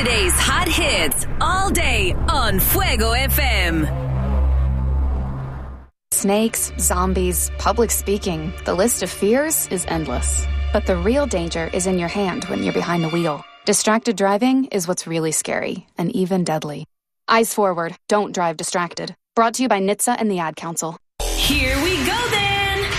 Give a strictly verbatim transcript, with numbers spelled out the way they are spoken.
Today's hot hits all day on Fuego F M. Snakes, zombies, public speaking. The list of fears is endless. But the real danger is in your hand when you're behind the wheel. Distracted driving is what's really scary and even deadly. Eyes forward. Don't drive distracted. Brought to you by N H T S A and the Ad Council. Here we go then.